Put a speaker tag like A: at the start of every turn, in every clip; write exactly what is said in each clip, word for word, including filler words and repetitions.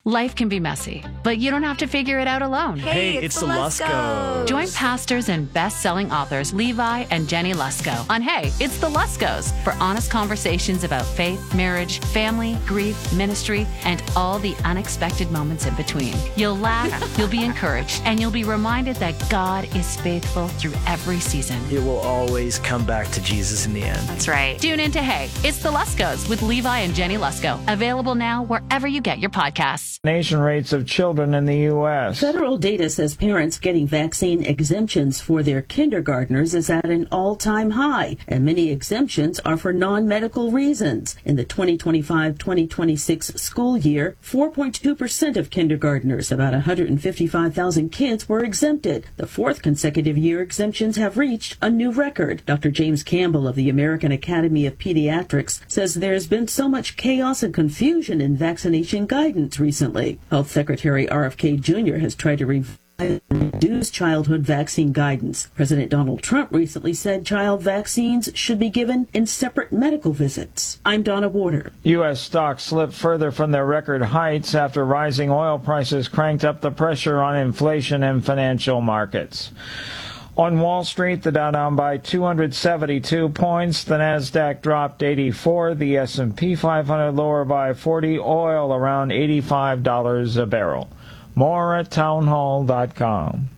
A: Life can be messy, but you don't have to figure it out alone.
B: Hey, hey it's, it's the Luskos.
A: Join pastors and best-selling authors Levi and Jenny Lusko on Hey, It's the Luskos for honest conversations about faith, marriage, family, grief, ministry, and all the unexpected moments in between. You'll laugh, you'll be encouraged, and you'll be reminded that God is faithful through every season.
B: It will always come back to Jesus in the end.
A: That's right. Tune in to Hey, It's the Luskos with Levi and Jenny Lusko. Available now wherever you get your podcasts.
C: Vaccination rates of children in the U S.
D: Federal data says parents getting vaccine exemptions for their kindergartners is at an all-time high, and many exemptions are for non-medical reasons. In the twenty twenty-five twenty twenty-six school year, four point two percent of kindergartners, about one hundred fifty-five thousand kids, were exempted. The fourth consecutive year exemptions have reached a new record. Doctor James Campbell of the American Academy of Pediatrics says there's been so much chaos and confusion in vaccination guidance recently. Health Secretary R F K Junior has tried to revise and reduce childhood vaccine guidance. President Donald Trump recently said child vaccines should be given in separate medical visits. I'm Donna Warder.
C: U S stocks slipped further from their record heights after rising oil prices cranked up the pressure on inflation and financial markets. On Wall Street, the Dow down by two hundred seventy-two points, the Nasdaq dropped eighty-four, the S and P five hundred lower by forty, oil around eighty-five dollars a barrel. More at townhall dot com.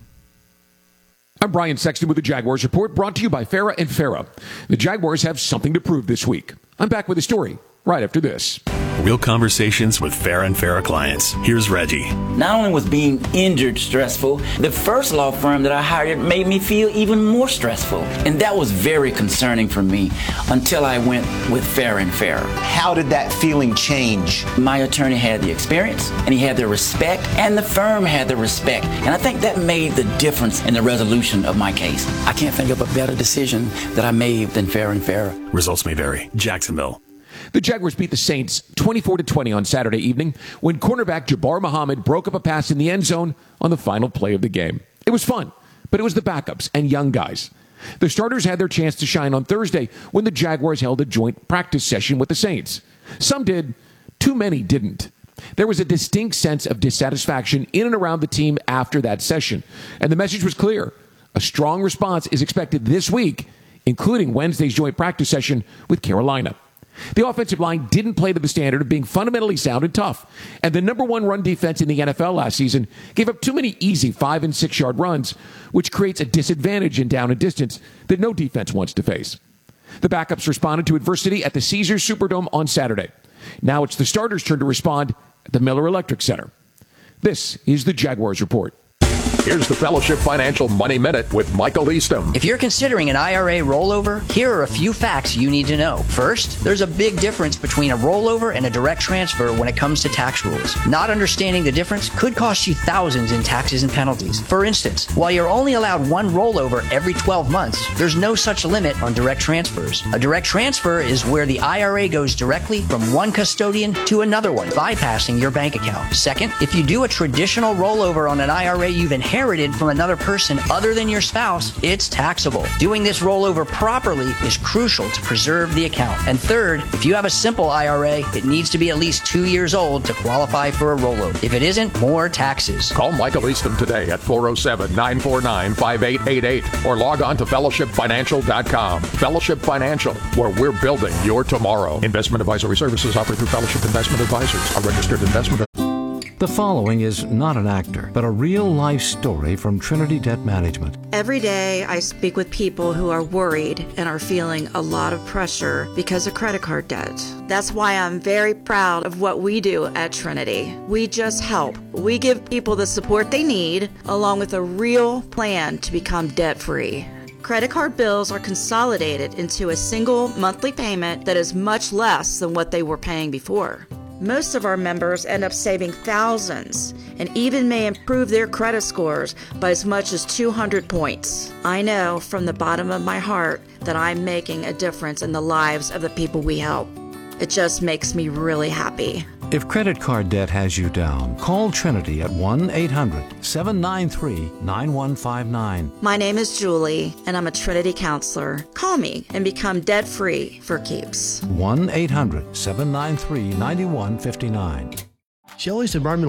E: I'm Brian Sexton with the Jaguars Report, brought to you by Farah and Farah. The Jaguars have something to prove this week. I'm back with a story right after this.
F: Real conversations with Farah and Farah clients. Here's Reggie.
G: Not only was being injured stressful, the first law firm that I hired made me feel even more stressful. And that was very concerning for me until I went with Farah and Farah.
H: How did that feeling change?
G: My attorney had the experience, and he had the respect, and the firm had the respect. And I think that made the difference in the resolution of my case. I can't think of a better decision that I made than Farah and Farah.
F: Results may vary. Jacksonville.
E: The Jaguars beat the Saints twenty-four to twenty on Saturday evening when cornerback Jabbar Muhammad broke up a pass in the end zone on the final play of the game. It was fun, but it was the backups and young guys. The starters had their chance to shine on Thursday when the Jaguars held a joint practice session with the Saints. Some did, too many didn't. There was a distinct sense of dissatisfaction in and around the team after that session, and the message was clear. A strong response is expected this week, including Wednesday's joint practice session with Carolina. The offensive line didn't play to the standard of being fundamentally sound and tough, and the number one run defense in the N F L last season gave up too many easy five and six yard runs, which creates a disadvantage in down and distance that no defense wants to face. The backups responded to adversity at the Caesars Superdome on Saturday. Now it's the starters' turn to respond at the Miller Electric Center. This is the Jaguars Report.
I: Here's the Fellowship Financial Money Minute with Michael Easton.
J: If you're considering an I R A rollover, here are a few facts you need to know. First, there's a big difference between a rollover and a direct transfer when it comes to tax rules. Not understanding the difference could cost you thousands in taxes and penalties. For instance, while you're only allowed one rollover every twelve months, there's no such limit on direct transfers. A direct transfer is where the I R A goes directly from one custodian to another one, bypassing your bank account. Second, if you do a traditional rollover on an I R A you've inherited inherited from another person other than your spouse, it's taxable. Doing this rollover properly is crucial to preserve the account. And third, if you have a simple I R A, it needs to be at least two years old to qualify for a rollover. If it isn't, more taxes.
I: Call Michael Easton today at four oh seven, nine four nine, five eight eight eight or log on to fellowship financial dot com. Fellowship Financial, where we're building your tomorrow. Investment advisory services offered through Fellowship Investment Advisors, a registered investment.
K: The following is not an actor, but a real-life story from Trinity Debt Management.
L: Every day I speak with people who are worried and are feeling a lot of pressure because of credit card debt. That's why I'm very proud of what we do at Trinity. We just help. We give people the support they need, along with a real plan to become debt-free. Credit card bills are consolidated into a single monthly payment that is much less than what they were paying before. Most of our members end up saving thousands and even may improve their credit scores by as much as two hundred points. I know from the bottom of my heart that I'm making a difference in the lives of the people we help. It just makes me really happy.
K: If credit card debt has you down, call Trinity at one eight hundred, seven nine three, nine one five nine.
L: My name is Julie, and I'm a Trinity counselor. Call me and become debt-free for keeps.
K: one eight hundred, seven nine three, nine one five nine.
M: Shelley's Environmental